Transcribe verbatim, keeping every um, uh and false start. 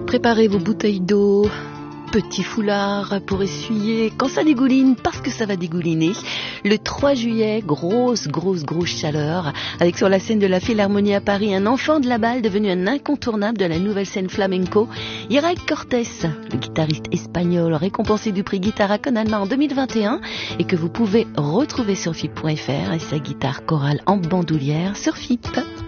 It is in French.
Préparez vos bouteilles d'eau, petit foulard pour essuyer quand ça dégouline, parce que ça va dégouliner. Le trois juillet, grosse, grosse, grosse chaleur, avec sur la scène de la Philharmonie à Paris un enfant de la balle devenu un incontournable de la nouvelle scène flamenco, Israel Cortés, le guitariste espagnol récompensé du prix Guitara con Alma en deux mille vingt et un et que vous pouvez retrouver sur F I P point F R et sa guitare chorale en bandoulière sur F I P.